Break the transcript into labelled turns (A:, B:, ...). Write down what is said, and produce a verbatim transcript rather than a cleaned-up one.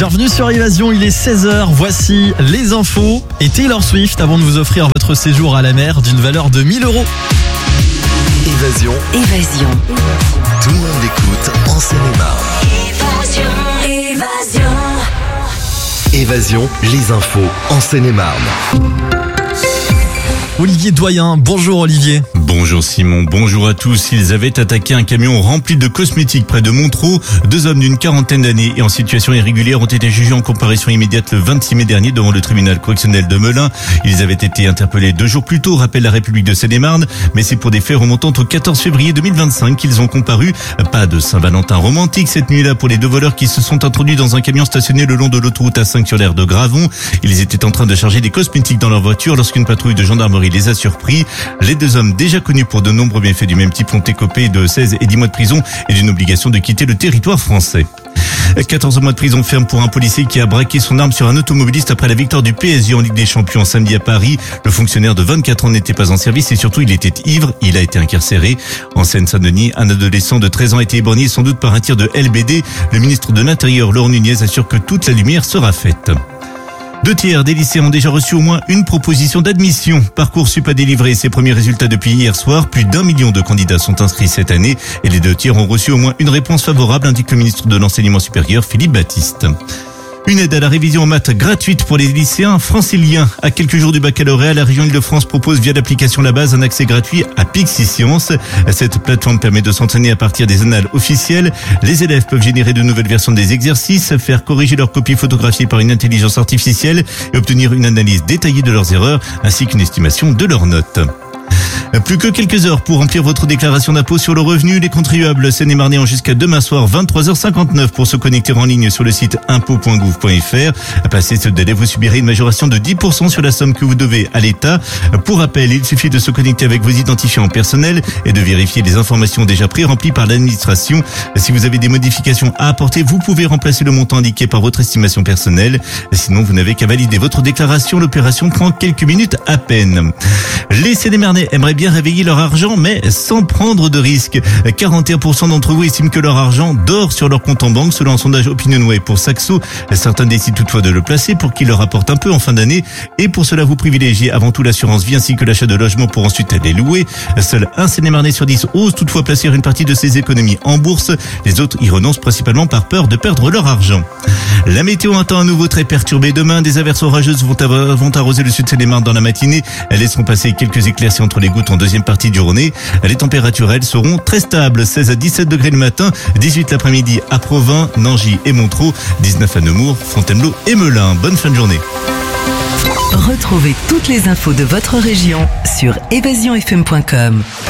A: Bienvenue sur Évasion, il est seize heures, voici les infos et Taylor Swift avant de vous offrir votre séjour à la mer d'une valeur de mille euros.
B: Évasion.
C: Évasion.
B: Tout le monde écoute en Seine-et-Marne.
C: Évasion. Évasion.
B: Évasion, les infos en Seine-et-Marne.
A: Olivier Doyen, bonjour Olivier.
D: Bonjour Simon, bonjour à tous. Ils avaient attaqué un camion rempli de cosmétiques près de Montereau. Deux hommes d'une quarantaine d'années et en situation irrégulière ont été jugés en comparution immédiate le vingt-six mai dernier devant le tribunal correctionnel de Melun. Ils avaient été interpellés deux jours plus tôt, rappelle la République de Seine-et-Marne, mais c'est pour des faits remontant au quatorze février deux mille vingt-cinq qu'ils ont comparu. Pas de Saint-Valentin romantique cette nuit-là pour les deux voleurs qui se sont introduits dans un camion stationné le long de l'autoroute A cinq sur l'aire de Gravon. Ils étaient en train de charger des cosmétiques dans leur voiture lorsqu'une patrouille de gendarmerie les a surpris. Les deux hommes, déjà connus pour de nombreux méfaits du même type, ont écopé de seize et dix mois de prison et d'une obligation de quitter le territoire français. quatorze mois de prison ferme pour un policier qui a braqué son arme sur un automobiliste après la victoire du P S G en Ligue des Champions samedi à Paris. Le fonctionnaire de vingt-quatre ans n'était pas en service et surtout il était ivre. Il a été incarcéré. En Seine-Saint-Denis, un adolescent de treize ans a été éborgné sans doute par un tir de L B D. Le ministre de l'Intérieur, Laurent Nunez, assure que toute la lumière sera faite. Deux tiers des lycéens ont déjà reçu au moins une proposition d'admission. Parcoursup a délivré ses premiers résultats depuis hier soir. Plus d'un million de candidats sont inscrits cette année et les deux tiers ont reçu au moins une réponse favorable, indique le ministre de l'Enseignement supérieur, Philippe Baptiste. Une aide à la révision en maths gratuite pour les lycéens franciliens. À quelques jours du baccalauréat, la région Île-de-France propose via l'application La Base un accès gratuit à Pixie Science. Cette plateforme permet de s'entraîner à partir des annales officielles. Les élèves peuvent générer de nouvelles versions des exercices, faire corriger leurs copies photographiées par une intelligence artificielle et obtenir une analyse détaillée de leurs erreurs ainsi qu'une estimation de leurs notes. Plus que quelques heures pour remplir votre déclaration d'impôt sur le revenu. Les contribuables seine-et-marnais ont jusqu'à demain soir vingt-trois heures cinquante-neuf pour se connecter en ligne sur le site impôt point gouv point fr. À passer ce délai, vous subirez une majoration de dix pour cent sur la somme que vous devez à l'État. Pour rappel, il suffit de se connecter avec vos identifiants personnels et de vérifier les informations déjà pré-remplies par l'administration. Si vous avez des modifications à apporter, vous pouvez remplacer le montant indiqué par votre estimation personnelle. Sinon, vous n'avez qu'à valider votre déclaration. L'opération prend quelques minutes à peine. Les Seine-et-Marnais aimeraient bien réveiller leur argent, mais sans prendre de risques. quarante et un pour cent d'entre vous estiment que leur argent dort sur leur compte en banque, selon un sondage OpinionWay pour Saxo. Certains décident toutefois de le placer pour qu'il leur rapporte un peu en fin d'année. Et pour cela, vous privilégiez avant tout l'assurance vie ainsi que l'achat de logements pour ensuite les louer. Seul un Seine-et-Marnais sur dix ose toutefois placer une partie de ses économies en bourse. Les autres y renoncent principalement par peur de perdre leur argent. La météo, un temps à nouveau très perturbé demain. Des averses orageuses vont, av- vont arroser le sud de Seine-et-Marne dans la matinée. Elles laisseront passer quelques éclaircies entre les gouttes en deuxième partie du Rhône. Les températures, elles, seront très stables. seize à dix-sept degrés le matin, dix-huit l'après-midi à Provins, Nangy et Montereau, dix-neuf à Nemours, Fontainebleau et Melun. Bonne fin de journée.
C: Retrouvez toutes les infos de votre région sur évasion f m point com.